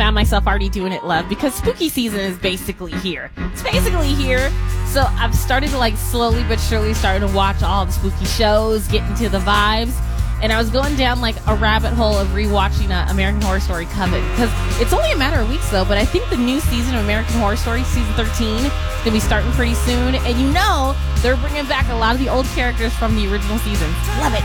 found myself already doing it, Love, because spooky season is basically here. It's basically here. So I've started to like slowly but surely starting to watch all the spooky shows, get into the vibes. And I was going down like a rabbit hole of rewatching American Horror Story Coven, because it's only a matter of weeks though, but I think the new season of American Horror Story, season 13, is going to be starting pretty soon. And you know, they're bringing back a lot of the old characters from the original seasons. Love it.